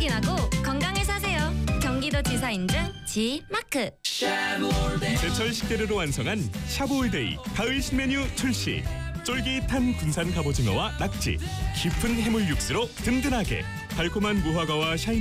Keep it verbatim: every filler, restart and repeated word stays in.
확인하고 건강을 사세요. 경기도지사 인증 지마크. 제철 식재료로 완성한 샤브올데이 가을 신메뉴 출시. 쫄깃한 군산 갑오징어와 낙지, 깊은 해물 육수로 든든하게 달콤한 무화과와 샤인